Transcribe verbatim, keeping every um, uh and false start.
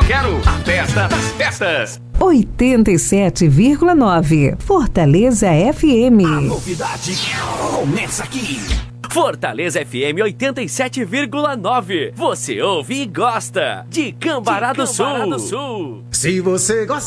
quero a festa das festas. oitenta e sete vírgula nove Fortaleza F M. A novidade começa aqui. Fortaleza F M oitenta e sete vírgula nove. Você ouve e gosta de Cambará do Sul. Se você gosta